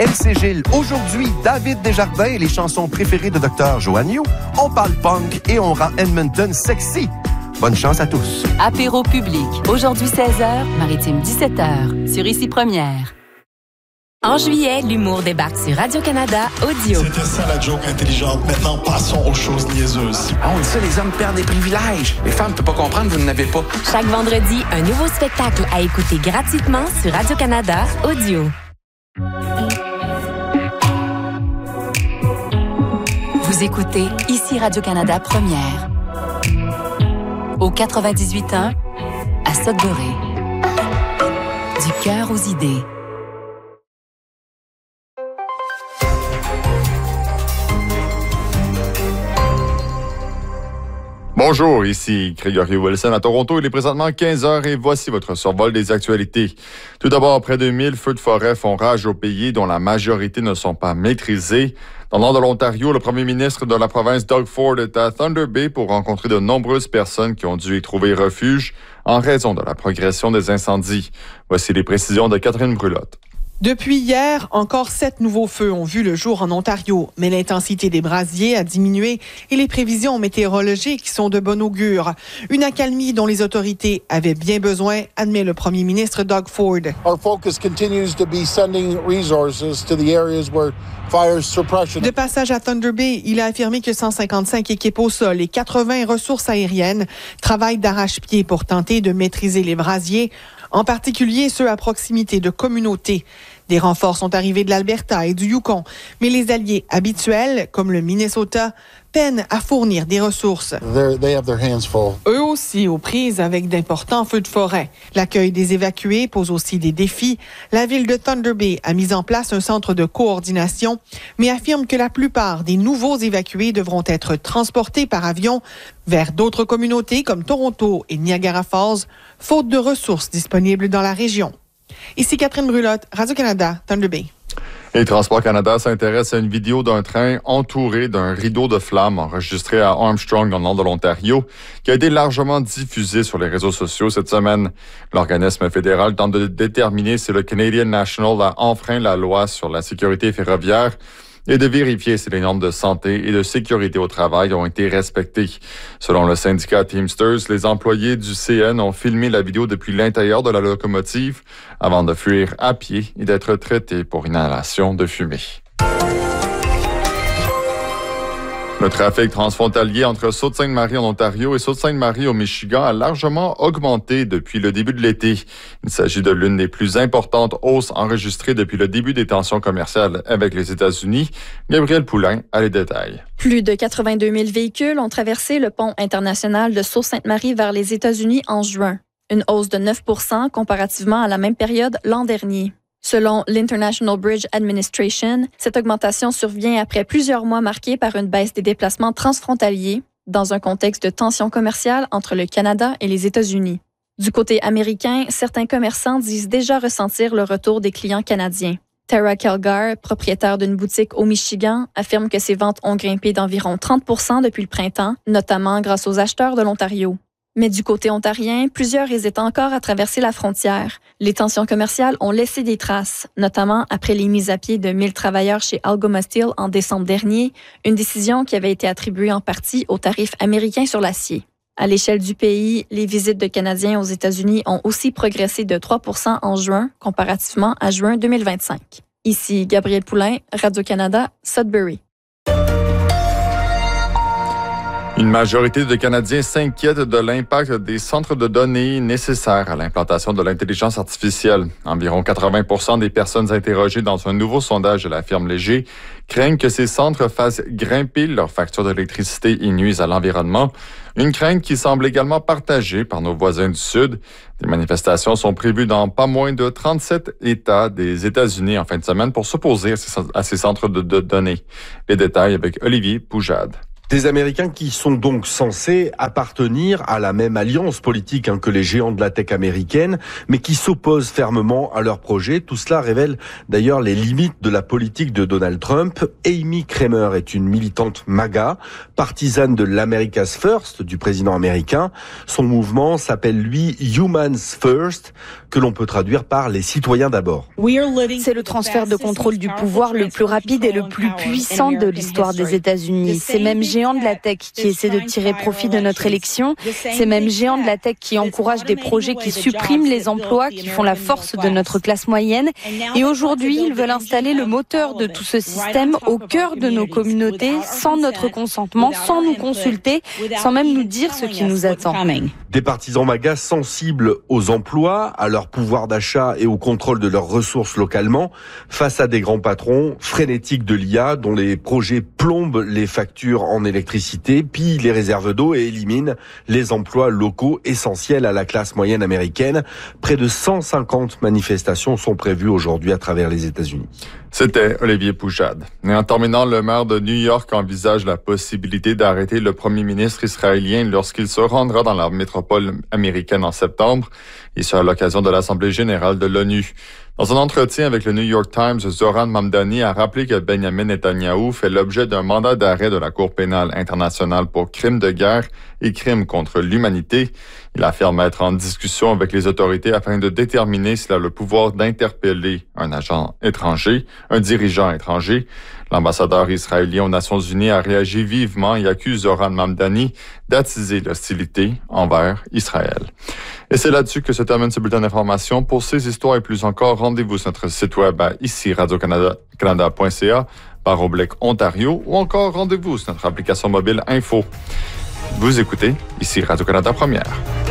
MC Gilles, aujourd'hui, David Desjardins et les chansons préférées de Dr. Joanne Yu. On parle punk et on rend Edmonton sexy. Bonne chance à tous. Apéro public, aujourd'hui 16h, Maritime 17h, sur Ici Première. En juillet, l'humour débarque sur Radio-Canada Audio. C'était ça la joke intelligente. Maintenant, passons aux choses niaiseuses. On dit ça, les hommes perdent des privilèges. Les femmes, tu peux pas comprendre, vous n'avez pas. Chaque vendredi, un nouveau spectacle à écouter gratuitement sur Radio-Canada Audio. Vous écoutez Ici Radio-Canada Première. Au 98.1, à Sudbury. Du cœur aux idées. Bonjour, ici Gregory Wilson à Toronto. Il est présentement 15h et voici votre survol des actualités. Tout d'abord, près de 1000 feux de forêt font rage au pays dont la majorité ne sont pas maîtrisés. Dans le nord de l'Ontario, le premier ministre de la province, Doug Ford, est à Thunder Bay pour rencontrer de nombreuses personnes qui ont dû y trouver refuge en raison de la progression des incendies. Voici les précisions de Catherine Brulotte. Depuis hier, encore 7 nouveaux feux ont vu le jour en Ontario, mais l'intensité des brasiers a diminué et les prévisions météorologiques sont de bon augure. Une accalmie dont les autorités avaient bien besoin, admet le premier ministre Doug Ford. Our focus continues to be sending resources to the areas where fire suppression. De passage à Thunder Bay, il a affirmé que 155 équipes au sol et 80 ressources aériennes travaillent d'arrache-pied pour tenter de maîtriser les brasiers, en particulier ceux à proximité de communautés. Des renforts sont arrivés de l'Alberta et du Yukon, mais les alliés habituels, comme le Minnesota, peinent à fournir des ressources. They have their hands full. Eux aussi aux prises avec d'importants feux de forêt. L'accueil des évacués pose aussi des défis. La ville de Thunder Bay a mis en place un centre de coordination, mais affirme que la plupart des nouveaux évacués devront être transportés par avion vers d'autres communautés comme Toronto et Niagara Falls, faute de ressources disponibles dans la région. Ici Catherine Brulotte, Radio-Canada, Thunder Bay. Et Transport Canada s'intéresse à une vidéo d'un train entouré d'un rideau de flammes enregistré à Armstrong, dans le nord de l'Ontario, qui a été largement diffusé sur les réseaux sociaux cette semaine. L'organisme fédéral tente de déterminer si le Canadian National a enfreint la loi sur la sécurité ferroviaire et de vérifier si les normes de santé et de sécurité au travail ont été respectées. Selon le syndicat Teamsters, les employés du CN ont filmé la vidéo depuis l'intérieur de la locomotive avant de fuir à pied et d'être traités pour inhalation de fumée. Le trafic transfrontalier entre Sault-Sainte-Marie en Ontario et Sault-Sainte-Marie au Michigan a largement augmenté depuis le début de l'été. Il s'agit de l'une des plus importantes hausses enregistrées depuis le début des tensions commerciales avec les États-Unis. Gabrielle Poulain a les détails. Plus de 82 000 véhicules ont traversé le pont international de Sault-Sainte-Marie vers les États-Unis en juin, une hausse de 9 % comparativement à la même période l'an dernier. Selon l'International Bridge Administration, cette augmentation survient après plusieurs mois marqués par une baisse des déplacements transfrontaliers dans un contexte de tensions commerciales entre le Canada et les États-Unis. Du côté américain, certains commerçants disent déjà ressentir le retour des clients canadiens. Tara Kelgar, propriétaire d'une boutique au Michigan, affirme que ses ventes ont grimpé d'environ 30 % depuis le printemps, notamment grâce aux acheteurs de l'Ontario. Mais du côté ontarien, plusieurs hésitent encore à traverser la frontière. Les tensions commerciales ont laissé des traces, notamment après les mises à pied de 1000 travailleurs chez Algoma Steel en décembre dernier, une décision qui avait été attribuée en partie aux tarifs américains sur l'acier. À l'échelle du pays, les visites de Canadiens aux États-Unis ont aussi progressé de 3 % en juin, comparativement à juin 2025. Ici Gabrielle Poulain, Radio-Canada, Sudbury. Une majorité de Canadiens s'inquiètent de l'impact des centres de données nécessaires à l'implantation de l'intelligence artificielle. Environ 80 % des personnes interrogées dans un nouveau sondage de la firme Léger craignent que ces centres fassent grimper leurs factures d'électricité et nuisent à l'environnement. Une crainte qui semble également partagée par nos voisins du Sud. Des manifestations sont prévues dans pas moins de 37 États des États-Unis en fin de semaine pour s'opposer à ces centres de données. Les détails avec Olivier Poujade. Des Américains qui sont donc censés appartenir à la même alliance politique que les géants de la tech américaine, mais qui s'opposent fermement à leur projet. Tout cela révèle d'ailleurs les limites de la politique de Donald Trump. Amy Kramer est une militante MAGA, partisane de l'America's First du président américain. Son mouvement s'appelle, lui, Humans First, que l'on peut traduire par les citoyens d'abord. C'est le transfert de contrôle du pouvoir le plus rapide et le plus puissant de l'histoire des États-Unis. Ces mêmes géants de la tech qui essaient de tirer profit de notre élection, ces mêmes géants de la tech qui encouragent des projets qui suppriment les emplois, qui font la force de notre classe moyenne. Et aujourd'hui, ils veulent installer le moteur de tout ce système au cœur de nos communautés, sans notre consentement, sans nous consulter, sans même nous dire ce qui nous attend. Des partisans MAGA sensibles aux emplois, à leur pouvoir d'achat et au contrôle de leurs ressources localement, face à des grands patrons frénétiques de l'IA dont les projets plombent les factures en électricité, pillent les réserves d'eau et éliminent les emplois locaux essentiels à la classe moyenne américaine. Près de 150 manifestations sont prévues aujourd'hui à travers les États-Unis. C'était Olivier Pouchade. Et en terminant, le maire de New York envisage la possibilité d'arrêter le premier ministre israélien lorsqu'il se rendra dans la métropole américaine en septembre, et ce à l'occasion de l'Assemblée générale de l'ONU. Dans un entretien avec le New York Times, Zoran Mamdani a rappelé que Benjamin Netanyahou fait l'objet d'un mandat d'arrêt de la Cour pénale internationale pour crimes de guerre et crimes contre l'humanité. Il affirme être en discussion avec les autorités afin de déterminer s'il a le pouvoir d'interpeller un agent étranger, un dirigeant étranger. L'ambassadeur israélien aux Nations Unies a réagi vivement et accuse Zoran Mamdani d'attiser l'hostilité envers Israël. Et c'est là-dessus que se termine ce bulletin d'information. Pour ces histoires et plus encore, rendez-vous sur notre site web à ici radiocanada.ca/Ontario ou encore rendez-vous sur notre application mobile Info. Vous écoutez ici Radio-Canada Première.